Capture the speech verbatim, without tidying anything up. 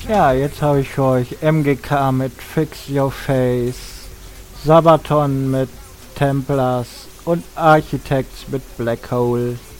Ja, jetzt habe ich für euch M G K mit Fix Your Face, Sabaton mit Templars und Architects mit Black Hole.